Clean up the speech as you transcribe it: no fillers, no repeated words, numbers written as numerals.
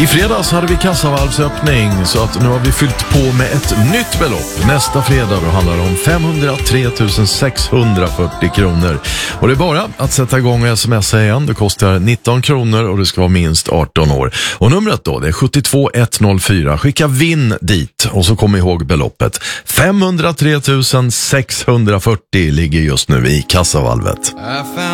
I fredags hade vi kassavalvsöppning så att nu har vi fyllt på med ett nytt belopp. Nästa fredag då handlar det om 503 640 kronor. Och det är bara att sätta igång och smsa igen. Det kostar 19 kronor och det ska vara minst 18 år. Och numret då, det är 72104. Skicka vinn dit och så kom ihåg beloppet. 503 640 ligger just nu i kassavalvet.